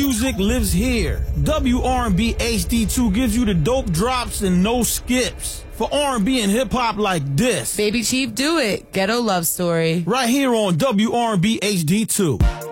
music lives here. WR&B HD2 gives you the dope drops and no skips. For R&B and hip-hop like this. Baby Chief, do it. Ghetto Love Story. Right here on WR&B HD2.